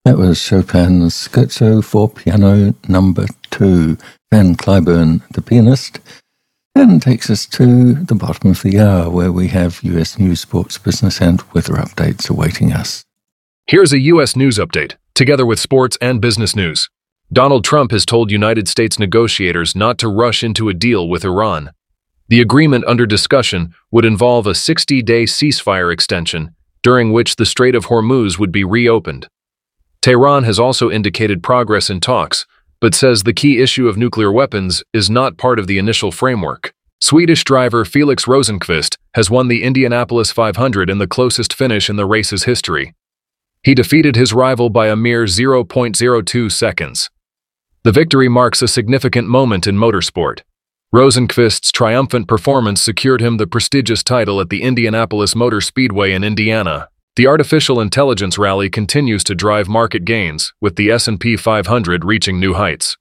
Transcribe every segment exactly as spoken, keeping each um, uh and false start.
That was Chopin's Scherzo for Piano Number Two. Van Cliburn, the pianist, and takes us to the bottom of the hour, where we have U S news, sports, business, and weather updates awaiting us. Here's a U S news update, together with sports and business news. Donald Trump has told United States negotiators not to rush into a deal with Iran. The agreement under discussion would involve a sixty-day ceasefire extension, during which the Strait of Hormuz would be reopened. Tehran has also indicated progress in talks, but says the key issue of nuclear weapons is not part of the initial framework. Swedish driver Felix Rosenqvist has won the Indianapolis five hundred in the closest finish in the race's history. He defeated his rival by a mere zero point zero two seconds. The victory marks a significant moment in motorsport. Rosenqvist's triumphant performance secured him the prestigious title at the Indianapolis Motor Speedway in Indiana. The artificial intelligence rally continues to drive market gains, with the S and P five hundred reaching new heights.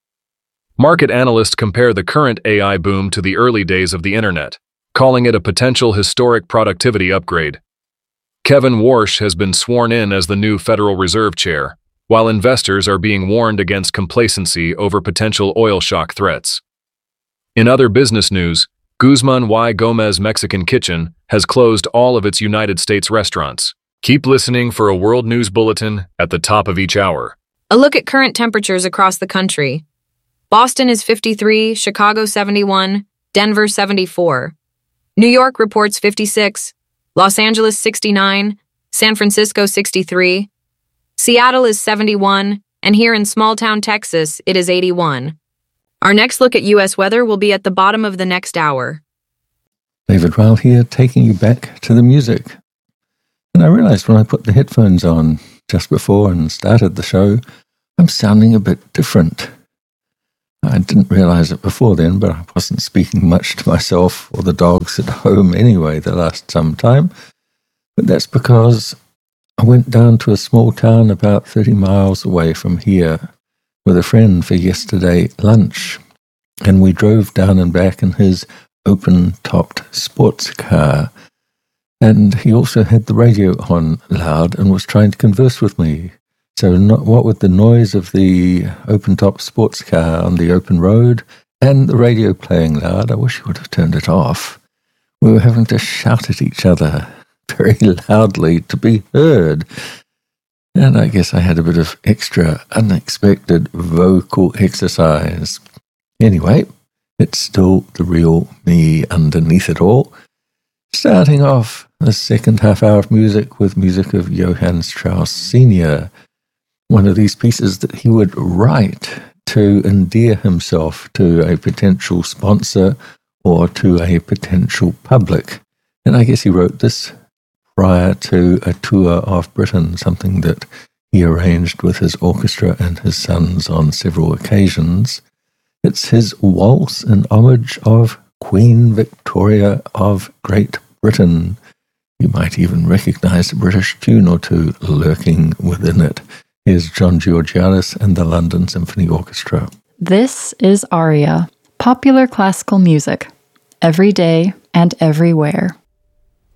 Market analysts compare the current A I boom to the early days of the Internet, calling it a potential historic productivity upgrade. Kevin Warsh has been sworn in as the new Federal Reserve Chair, while investors are being warned against complacency over potential oil shock threats. In other business news, Guzman y Gomez Mexican Kitchen has closed all of its United States restaurants. Keep listening for a world news bulletin at the top of each hour. A look at current temperatures across the country. Boston is fifty-three, Chicago seventy-one, Denver seventy-four. New York reports fifty-six, Los Angeles sixty-nine, San Francisco sixty-three. Seattle is seventy-one, and here in small-town Texas, it is eighty-one. Our next look at U S weather will be at the bottom of the next hour. David Ryle here, taking you back to the music. And I realized when I put the headphones on just before and started the show, I'm sounding a bit different. I didn't realize it before then, but I wasn't speaking much to myself or the dogs at home anyway the last some time. But that's because I went down to a small town about thirty miles away from here with a friend for yesterday lunch, and we drove down and back in his open-topped sports car, and he also had the radio on loud and was trying to converse with me. So not, what with the noise of the open-top sports car on the open road and the radio playing loud, I wish he would have turned it off. We were having to shout at each other very loudly to be heard. And I guess I had a bit of extra unexpected vocal exercise. Anyway, it's still the real me underneath it all. Starting off the second half hour of music with music of Johann Strauss Senior, one of these pieces that he would write to endear himself to a potential sponsor or to a potential public. And I guess he wrote this prior to a tour of Britain, something that he arranged with his orchestra and his sons on several occasions. It's his waltz in homage of Queen Victoria of Great Britain. You might even recognize a British tune or two lurking within it. Here's John Georgiadis and the London Symphony Orchestra. This is Aria, popular classical music, every day and everywhere.